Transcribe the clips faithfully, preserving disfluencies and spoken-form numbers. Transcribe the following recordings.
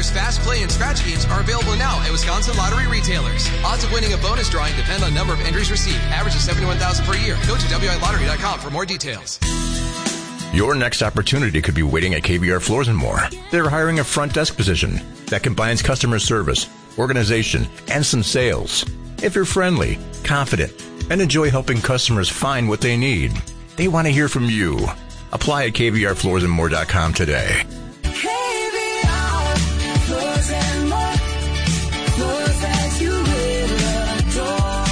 Lotter's Fast Play and Scratch games are available now at Wisconsin Lottery retailers. Odds of winning a bonus drawing depend on number of entries received. Average is seventy-one thousand per year. Go to W I lottery dot com for more details. Your next opportunity could be waiting at K V R Floors and More. They're hiring a front desk position that combines customer service, organization, and some sales. If you're friendly, confident, and enjoy helping customers find what they need, they want to hear from you. Apply at K V R floors and more dot com today. K V R Floors and More. Floors that you will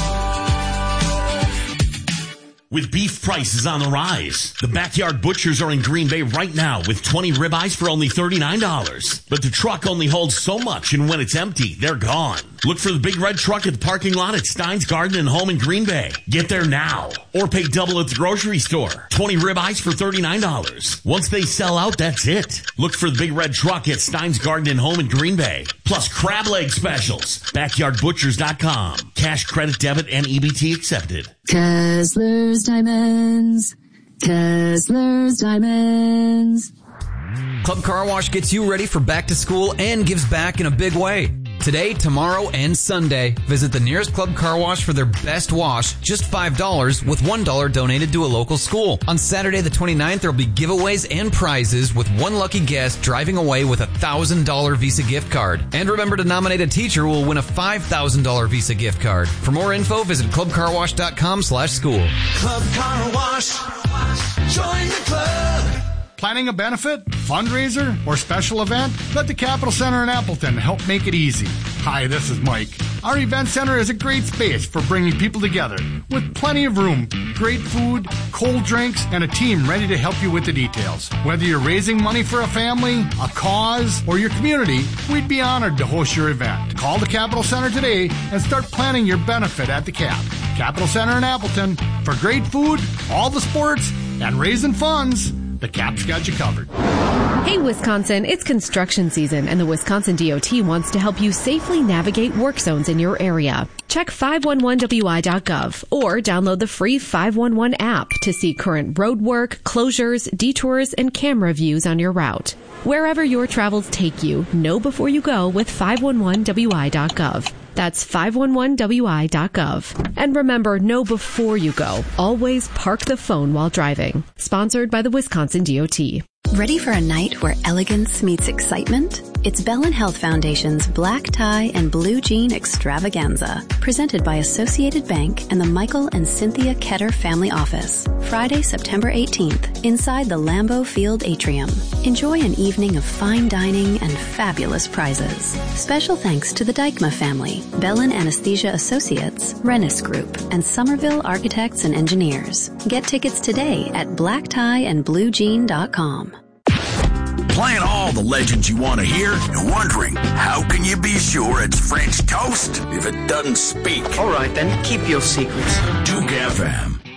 adore. With beef prices on the rise, the Backyard Butchers are in Green Bay right now with twenty ribeyes for only thirty-nine dollars. But the truck only holds so much, and when it's empty, they're gone. Look for the big red truck at the parking lot at Stein's Garden and Home in Green Bay. Get there now, or pay double at the grocery store. twenty ribeyes for thirty-nine dollars. Once they sell out, that's it. Look for the big red truck at Stein's Garden and Home in Green Bay. Plus crab leg specials. backyard butchers dot com. Cash, credit, debit, and E B T accepted. Kessler's Diamonds. Kessler's Diamonds. Club Car Wash gets you ready for back to school and gives back in a big way. Today, tomorrow, and Sunday, visit the nearest Club Car Wash for their best wash, just five dollars, with one dollar donated to a local school. On Saturday the twenty-ninth, there will be giveaways and prizes, with one lucky guest driving away with a one thousand dollars Visa gift card. And remember to nominate a teacher who will win a five thousand dollars Visa gift card. For more info, visit club car wash dot com slash school. Club Car Wash. Join the club. Planning a benefit, fundraiser, or special event? Let the Capital Center in Appleton help make it easy. Hi, this is Mike. Our event center is a great space for bringing people together with plenty of room, great food, cold drinks, and a team ready to help you with the details. Whether you're raising money for a family, a cause, or your community, we'd be honored to host your event. Call the Capital Center today and start planning your benefit at the Cap. Capital Center in Appleton. For great food, all the sports, and raising funds, the Cap's got you covered. Hey, Wisconsin, it's construction season, and the Wisconsin D O T wants to help you safely navigate work zones in your area. Check five one one W I dot gov or download the free five one one app to see current road work, closures, detours, and camera views on your route. Wherever your travels take you, know before you go with five one one W I dot gov. That's five one one W I dot gov. And remember, know before you go. Always park the phone while driving. Sponsored by the Wisconsin D O T. Ready for a night where elegance meets excitement? It's Bellin Health Foundation's Black Tie and Blue Jean Extravaganza, presented by Associated Bank and the Michael and Cynthia Ketter Family Office. Friday, September eighteenth, inside the Lambeau Field Atrium. Enjoy an evening of fine dining and fabulous prizes. Special thanks to the Dykma family, Bellin Anesthesia Associates, Rennis Group, and Somerville Architects and Engineers. Get tickets today at black tie and blue jean dot com. Playing all the legends you want to hear and wondering, how can you be sure it's French toast if it doesn't speak? All right, then, keep your secrets. Duke F M.